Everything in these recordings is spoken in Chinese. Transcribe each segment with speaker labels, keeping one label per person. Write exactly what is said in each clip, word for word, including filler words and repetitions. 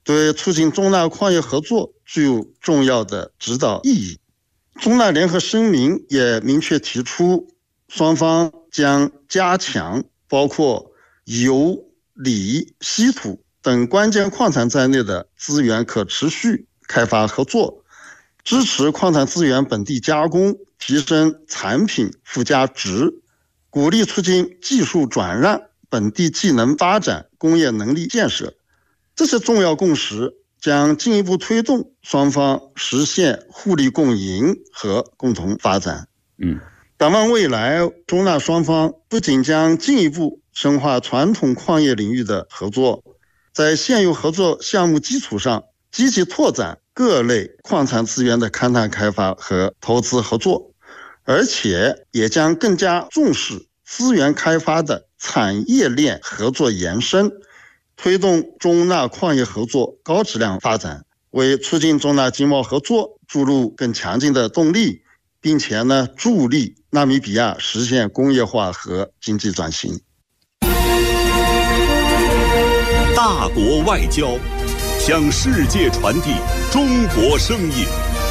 Speaker 1: 对促进中纳矿业合作具有重要的指导意义。中纳联合声明也明确提出，双方将加强包括油、锂、稀土等关键矿产在内的资源可持续开发合作，支持矿产资源本地加工，提升产品附加值，鼓励促进技术转让、本地技能发展、工业能力建设。这些重要共识将进一步推动双方实现互利共赢和共同发展。
Speaker 2: 嗯，
Speaker 1: 展望未来，中纳双方不仅将进一步深化传统矿业领域的合作，在现有合作项目基础上，积极拓展各类矿产资源的勘探开发和投资合作，而且也将更加重视资源开发的产业链合作延伸，推动中纳矿业合作高质量发展，为促进中纳经贸合作注入更强劲的动力，并且呢，助力纳米比亚实现工业化和经济转型。
Speaker 3: 大国外交，向世界传递中国声音。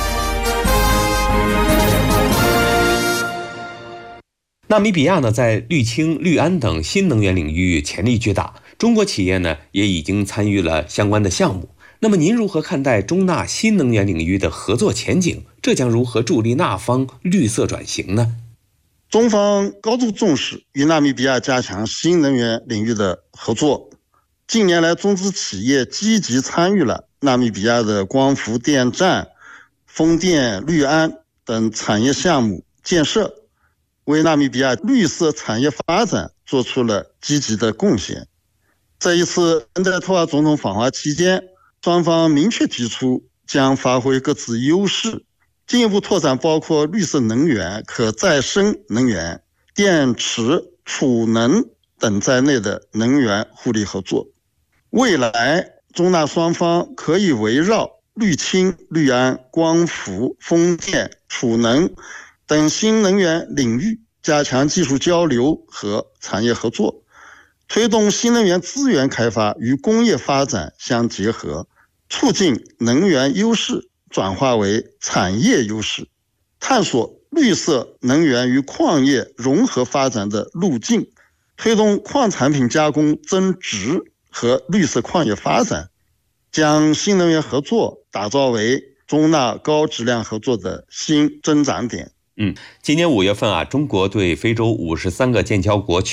Speaker 2: 纳米比亚呢，在绿氢、绿氨等新能源领域潜力巨大，中国企业呢也已经参与了相关的项目。那么您如何看待中纳新能源领域的合作前景？这将如何助力纳方绿色转型呢？
Speaker 1: 中方高度重视与纳米比亚加强新能源领域的合作。近年来，中资企业积极参与了纳米比亚的光伏电站、风电、绿氨等产业项目建设，为纳米比亚绿色产业发展做出了积极的贡献。在一次恩戴托瓦总统访华期间，双方明确提出将发挥各自优势，进一步拓展包括绿色能源、可再生能源、电池、储能等在内的能源互利合作。未来，中纳双方可以围绕绿氢、绿氨、光伏、风电、储能等新能源领域加强技术交流和产业合作，推动新能源资源开发与工业发展相结合，促进能源优势转化为产业优势，探索绿色能源与矿业融合发展的路径，推动矿产品加工增值和绿色矿业发展，将新能源合作打造为中纳高质量合作的新增长点。
Speaker 2: 嗯，今年五月份啊，中国对非洲五十三个建交国